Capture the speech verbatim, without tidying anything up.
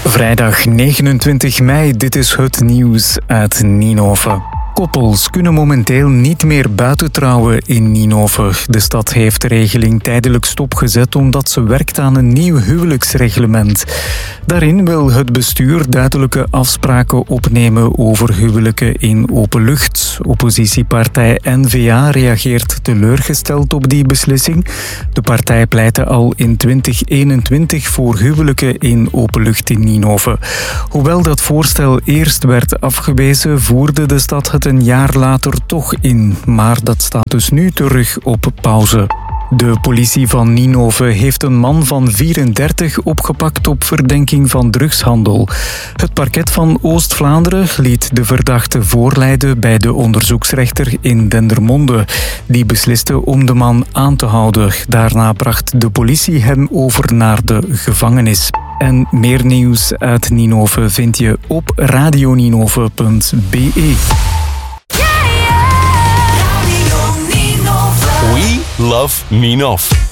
Vrijdag negenentwintig mei, dit is het nieuws uit Ninove. Koppels kunnen momenteel niet meer buiten trouwen in Ninove. De stad heeft de regeling tijdelijk stopgezet omdat ze werkt aan een nieuw huwelijksreglement. Daarin wil het bestuur duidelijke afspraken opnemen over huwelijken in open lucht. Oppositiepartij N V A reageert teleurgesteld op die beslissing. De partij pleitte al in twintig eenentwintig voor huwelijken in open lucht in Ninove. Hoewel dat voorstel eerst werd afgewezen, voerde de stad het een jaar later toch in. Maar dat staat dus nu terug op pauze. De politie van Ninove heeft een man van vierendertig opgepakt op verdenking van drugshandel. Het parket van Oost-Vlaanderen liet de verdachte voorleiden bij de onderzoeksrechter in Dendermonde. Die besliste om de man aan te houden. Daarna bracht de politie hem over naar de gevangenis. En meer nieuws uit Ninove vind je op radioninove punt b e. We love Ninove.